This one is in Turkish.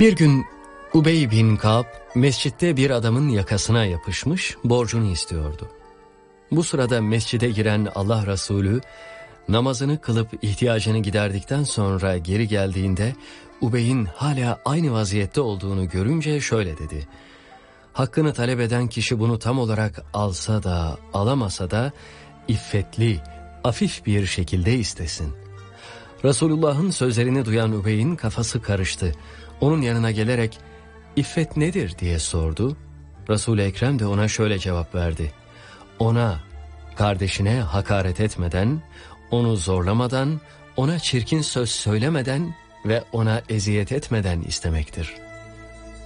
Bir gün Ubey bin Ka'b mescitte bir adamın yakasına yapışmış, borcunu istiyordu. Bu sırada mescide giren Allah Resulü namazını kılıp ihtiyacını giderdikten sonra geri geldiğinde Ubey'in hala aynı vaziyette olduğunu görünce şöyle dedi: "Hakkını talep eden kişi bunu tam olarak alsa da alamasa da iffetli, afif bir şekilde istesin." Resulullah'ın sözlerini duyan Ubey'in kafası karıştı. Onun yanına gelerek "İffet nedir?" diye sordu. Resul-i Ekrem de ona şöyle cevap verdi: "Ona, kardeşine hakaret etmeden, onu zorlamadan, ona çirkin söz söylemeden ve ona eziyet etmeden istemektir."